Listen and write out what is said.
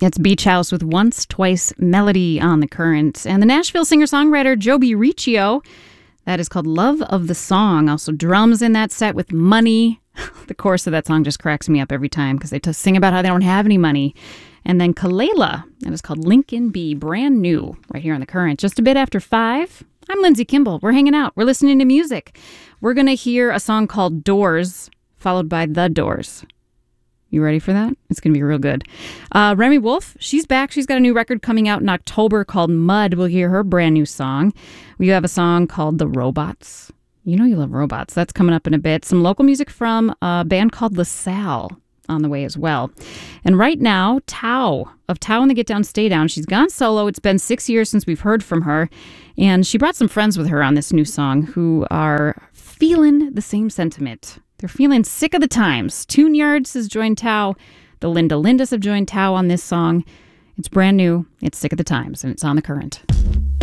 It's Beach House with Once, Twice, Melody on the Current. And the Nashville singer-songwriter Joby Riccio, that is called Love of the Song. Also drums in that set with Money. The chorus of that song just cracks me up every time because they sing about how they don't have any money. And then Kalela, that is called Lincoln B, brand new, right here on the Current. Just a bit after 5. I'm Lindsay Kimball. We're hanging out. We're listening to music. We're going to hear a song called Doors, followed by The Doors. You ready for that? It's going to be real good. Remy Wolf, she's back. She's got a new record coming out in October called Mud. We'll hear her brand new song. We have a song called The Robots. You know you love robots. That's coming up in a bit. Some local music from a band called LaSalle on the way as well. And right now, Tao of Tao and the Get Down, Stay Down. She's gone solo. It's been 6 years since we've heard from her. And she brought some friends with her on this new song who are feeling the same sentiment. They're feeling sick of the times. Tune Yards has joined Tao. The Linda Lindas have joined Tao on this song. It's brand new. It's Sick of the Times, and it's on the Current.